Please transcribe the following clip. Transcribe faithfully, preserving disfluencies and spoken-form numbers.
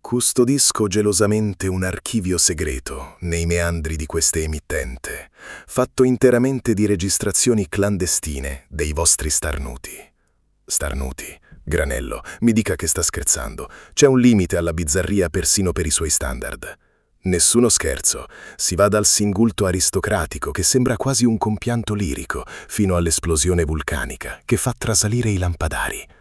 Custodisco gelosamente un archivio segreto nei meandri di questa emittente, fatto interamente di registrazioni clandestine dei vostri starnuti. Starnuti, Granello, mi dica che sta scherzando. C'è un limite alla bizzarria persino per i suoi standard. Nessuno scherzo, si va dal singulto aristocratico che sembra quasi un compianto lirico, fino all'esplosione vulcanica che fa trasalire i lampadari.